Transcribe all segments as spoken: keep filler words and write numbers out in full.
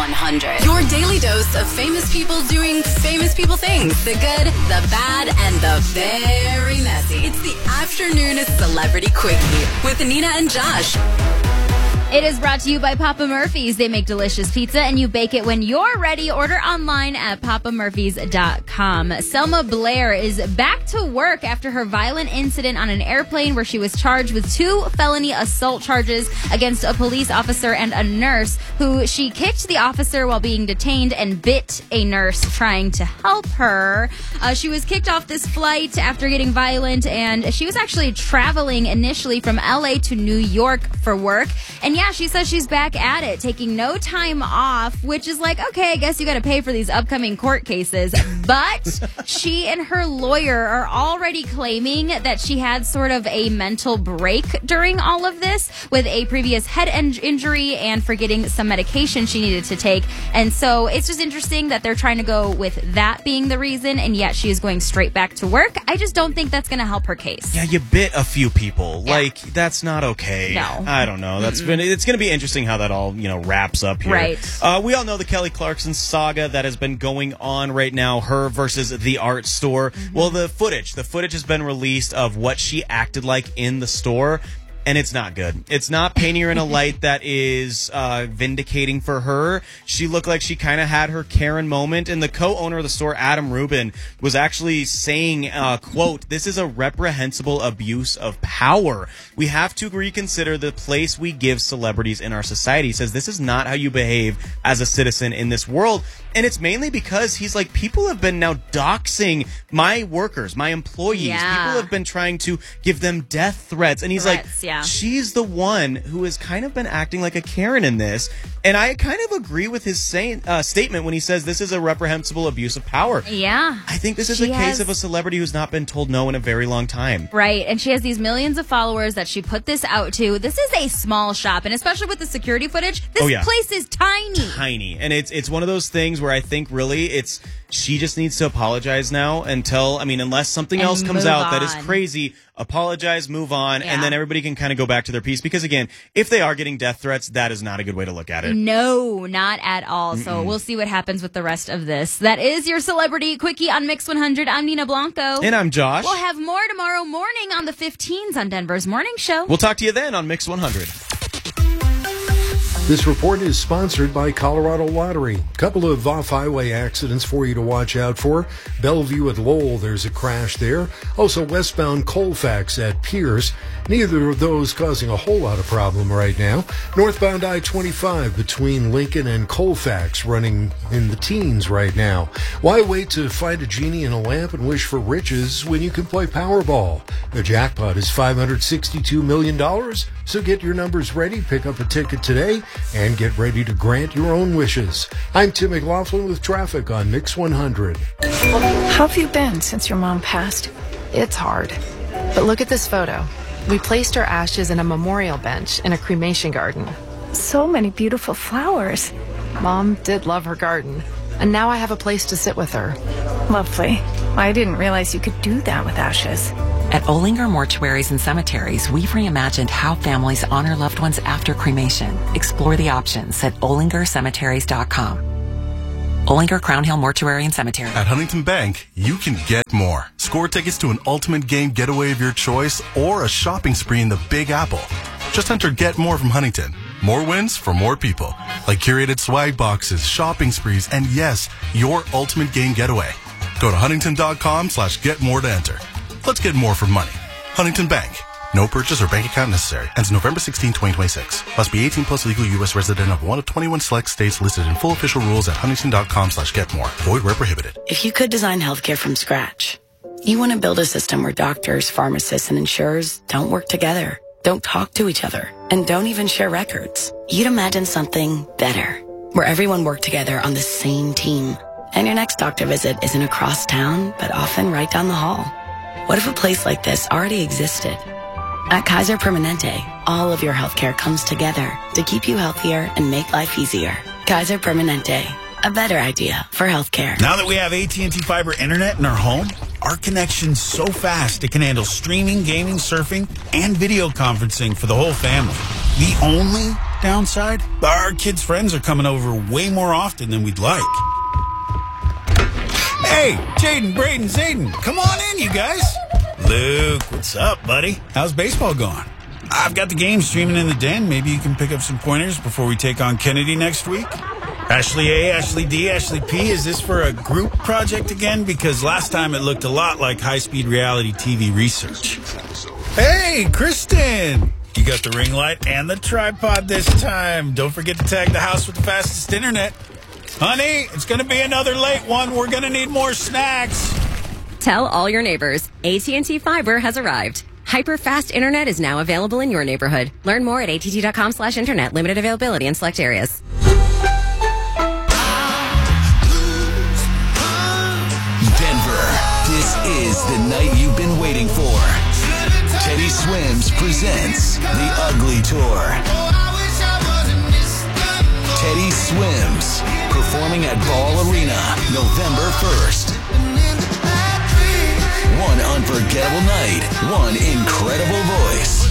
one hundred. Your daily dose of famous people doing famous people things. The good, the bad, and the very messy. It's the afternoon Celebrity Quickie with Nina and Josh. It is brought to you by Papa Murphy's. They make delicious pizza, and you bake it when you're ready. Order online at papa murphys dot com. Selma Blair is back to work after her violent incident on an airplane where she was charged with two felony assault charges against a police officer and a nurse who she kicked the officer while being detained and bit a nurse trying to help her. Uh, she was kicked off this flight after getting violent, and she was actually traveling initially from L A to New York for work. And yeah, she says she's back at it, taking no time off, which is like, okay, I guess you got to pay for these upcoming court cases. But she and her lawyer are already claiming that she had sort of a mental break during all of this with a previous head in- injury and forgetting some medication she needed to take. And so it's just interesting that they're trying to go with that being the reason, and yet she is going straight back to work. I just don't think that's going to help her case. Yeah, you bit a few people. Yeah. Like, that's not okay. No. I don't know. That's Mm-mm. been it's going to be interesting how that all, you know, wraps up here. Right. Uh, we all know the Kelly Clarkson saga that has been going on right now, her versus the art store. Mm-hmm. Well, the footage, the footage has been released of what she acted like in the store. And it's not good. It's not painting her in a light that is uh, vindicating for her. She looked like she kind of had her Karen moment. And the co-owner of the store, Adam Rubin, was actually saying, uh, quote, "This is a reprehensible abuse of power. We have to reconsider the place we give celebrities in our society." He says this is not how you behave as a citizen in this world. And it's mainly because he's like, people have been now doxing my workers, my employees. Yeah. People have been trying to give them death threats. And he's Threats, like, yeah. she's the one who has kind of been acting like a Karen in this. And I kind of agree with his say, uh, statement when he says this is a reprehensible abuse of power. Yeah. I think this is She a case has- of a celebrity who's not been told no in a very long time. Right, and she has these millions of followers that she put this out to. This is a small shop, and especially with the security footage, this Oh, yeah. place is tiny. Tiny. And it's it's one of those things where I think really it's she just needs to apologize now until, I mean, unless something And else comes move out that is on. crazy, apologize, move on, Yeah. and then everybody can kind of go back to their peace. Because again, if they are getting death threats, that is not a good way to look at it. No, not at all. Mm-mm. So we'll see what happens with the rest of this. That is your Celebrity Quickie on Mix one hundred. I'm Nina Blanco. And I'm Josh. We'll have more tomorrow morning on the fifteens on Denver's Morning Show. We'll talk to you then on Mix one hundred. This report is sponsored by Colorado Lottery. Couple of off-highway accidents for you to watch out for. Bellevue at Lowell, there's a crash there. Also westbound Colfax at Pierce. Neither of those causing a whole lot of problem right now. Northbound I twenty-five between Lincoln and Colfax running in the teens right now. Why wait to find a genie in a lamp and wish for riches when you can play Powerball? The jackpot is five hundred sixty-two million dollars. So get your numbers ready, pick up a ticket today, and get ready to grant your own wishes. I'm Tim McLaughlin with traffic on Mix one hundred. How have you been since your mom passed? It's hard. But look at this photo. We placed her ashes in a memorial bench in a cremation garden. So many beautiful flowers. Mom did love her garden. And now I have a place to sit with her. Lovely. I didn't realize you could do that with ashes. At Olinger Mortuaries and Cemeteries, we've reimagined how families honor loved ones after cremation. Explore the options at olinger cemeteries dot com. Olinger Crown Hill Mortuary and Cemetery. At Huntington Bank, you can get more. Score tickets to an ultimate game getaway of your choice or a shopping spree in the Big Apple. Just enter Get More from Huntington. More wins for more people. Like curated swag boxes, shopping sprees, and yes, your ultimate game getaway. Go to huntington.com slash get more to enter. Let's get more for money. Huntington Bank. No purchase or bank account necessary. Ends November sixteenth, twenty twenty-six. Must be eighteen plus, legal U S resident of one of twenty-one select states listed in full official rules at huntington.com slash get more. Void where prohibited. If you could design healthcare from scratch, you want to build a system where doctors, pharmacists, and insurers don't work together, don't talk to each other, and don't even share records. You'd imagine something better, where everyone worked together on the same team. And your next doctor visit isn't across town, but often right down the hall. What if a place like this already existed? At Kaiser Permanente, all of your healthcare comes together to keep you healthier and make life easier. Kaiser Permanente, a better idea for healthcare. Now that we have A T and T Fiber Internet in our home, our connection's so fast it can handle streaming, gaming, surfing, and video conferencing for the whole family. The only downside? Our kids' friends are coming over way more often than we'd like. Hey, Jaden, Braden, Zayden, come on in, you guys. Luke, what's up, buddy? How's baseball going? I've got the game streaming in the den. Maybe you can pick up some pointers before we take on Kennedy next week. Ashley A, Ashley D, Ashley P, is this for a group project again? Because last time it looked a lot like high-speed reality T V research. Hey, Kristen! You got the ring light and the tripod this time. Don't forget to tag the house with the fastest internet. Honey, it's going to be another late one. We're going to need more snacks. Tell all your neighbors, A T and T Fiber has arrived. Hyper-fast internet is now available in your neighborhood. Learn more at att.com slash internet. Limited availability in select areas. Denver, this is the night you've been waiting for. Teddy Swims presents The Ugly Tour. Teddy Swims, performing at Ball Arena, November first. One unforgettable night, one incredible voice.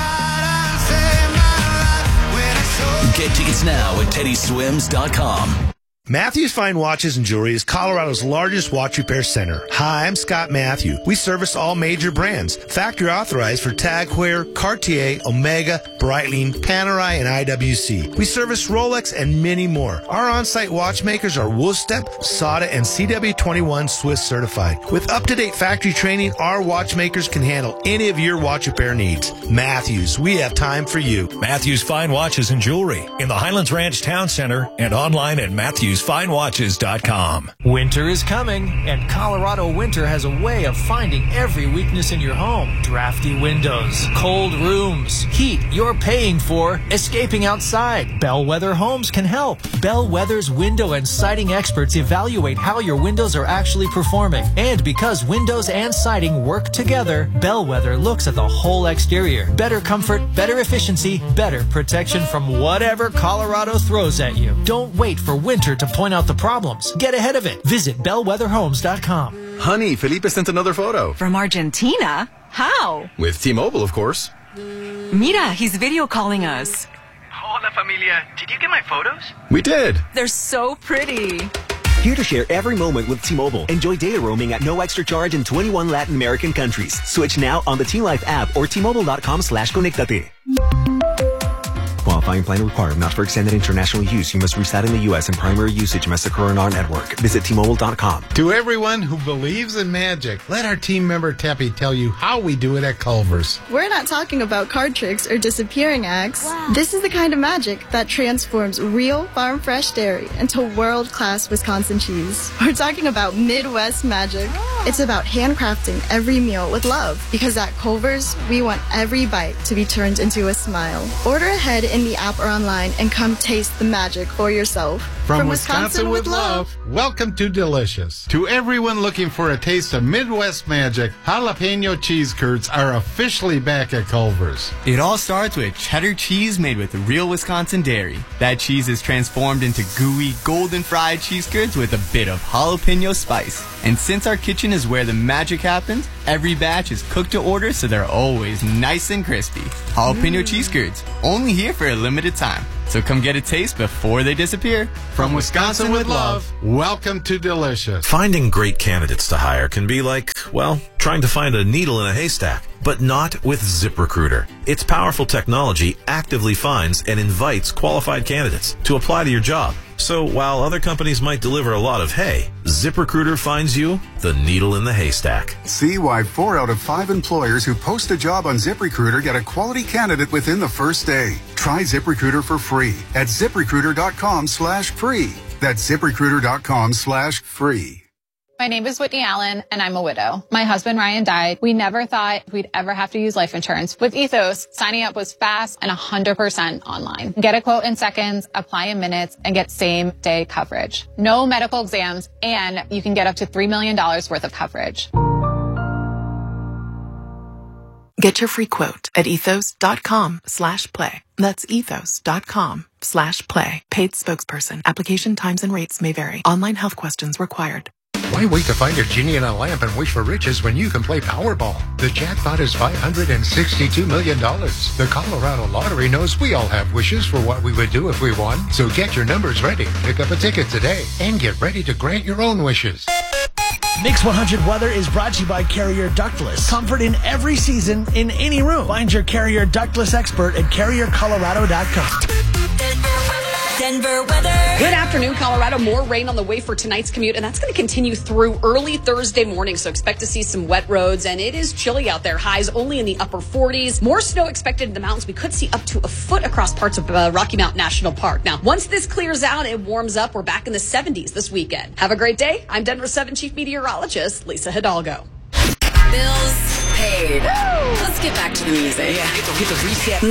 Get tickets now at teddy swims dot com. Matthews Fine Watches and Jewelry is Colorado's largest watch repair center. Hi, I'm Scott Matthew. We service all major brands. Factory authorized for Tag Heuer, Cartier, Omega, Breitling, Panerai, and I W C. We service Rolex and many more. Our on-site watchmakers are Wolfstep, S A D A, and C W twenty-one Swiss certified. With up-to-date factory training, our watchmakers can handle any of your watch repair needs. Matthews, we have time for you. Matthews Fine Watches and Jewelry in the Highlands Ranch Town Center and online at matthews fine watches dot com. Winter is coming, and Colorado Winter has a way of finding every weakness in your home. Drafty windows, cold rooms, heat you're paying for, escaping outside. Bellwether Homes can help. Bellwether's window and siding experts evaluate how your windows are actually performing. And because windows and siding work together, Bellwether looks at the whole exterior. Better comfort, better efficiency, better protection from whatever Colorado throws at you. Don't wait for winter to point out the problems. Get ahead of it. Visit bellwether homes dot com. Honey, Felipe sent another photo. From Argentina? How? With T-Mobile, of course. Mira, he's video calling us. Hola, familia. Did you get my photos? We did. They're so pretty. Here to share every moment with T-Mobile. Enjoy data roaming at no extra charge in twenty-one Latin American countries. Switch now on the T-Life app or T Mobile dot com slash conectate. Qualifying plan required. Not for extended international use. You must reside in the U S and primary usage must occur on our network. Visit T Mobile dot com. To everyone who believes in magic, let our team member Teppy tell you how we do it at Culver's. We're not talking about card tricks or disappearing acts. Wow. This is the kind of magic that transforms real farm fresh dairy into world-class Wisconsin cheese. We're talking about Midwest magic. Oh. It's about handcrafting every meal with love, because at Culver's, we want every bite to be turned into a smile. Order ahead in the app or online and come taste the magic for yourself. From, From Wisconsin, Wisconsin with love, welcome to Delicious. To everyone looking for a taste of Midwest magic, jalapeno cheese curds are officially back at Culver's. It all starts with cheddar cheese made with real Wisconsin dairy. That cheese is transformed into gooey, golden fried cheese curds with a bit of jalapeno spice. And since our kitchen is where the magic happens, every batch is cooked to order so they're always nice and crispy. Jalapeno mm. cheese curds, only here for a limited time. So come get a taste before they disappear. From Wisconsin with love, welcome to Delicious. Finding great candidates to hire can be like, well, trying to find a needle in a haystack. But not with ZipRecruiter. Its powerful technology actively finds and invites qualified candidates to apply to your job. So while other companies might deliver a lot of hay, ZipRecruiter finds you the needle in the haystack. See why four out of five employers who post a job on ZipRecruiter get a quality candidate within the first day. Try ZipRecruiter for free at ziprecruiter dot com slash free. That's ziprecruiter dot com slash free. My name is Whitney Allen, and I'm a widow. My husband, Ryan, died. We never thought we'd ever have to use life insurance. With Ethos, signing up was fast and one hundred percent online. Get a quote in seconds, apply in minutes, and get same-day coverage. No medical exams, and you can get up to three million dollars worth of coverage. Get your free quote at ethos dot com slash play. That's ethos dot com slash play. Paid spokesperson. Application times and rates may vary. Online health questions required. Why wait to find a genie in a lamp and wish for riches when you can play Powerball? The jackpot is five hundred sixty-two million dollars. The Colorado Lottery knows we all have wishes for what we would do if we won. So get your numbers ready, pick up a ticket today, and get ready to grant your own wishes. Mix one hundred Weather is brought to you by Carrier Ductless. Comfort in every season, in any room. Find your Carrier Ductless expert at carrier colorado dot com. Denver weather. Good afternoon, Colorado. More rain on the way for tonight's commute, and that's going to continue through early Thursday morning. So expect to see some wet roads, and it is chilly out there. Highs only in the upper forties. More snow expected in the mountains. We could see up to a foot across parts of uh, Rocky Mountain National Park. Now, once this clears out, it warms up. We're back in the seventies this weekend. Have a great day. I'm Denver seven Chief Meteorologist Lisa Hidalgo. Bills paid. Woo! Let's get back to the music. Yeah, get the, get the reset.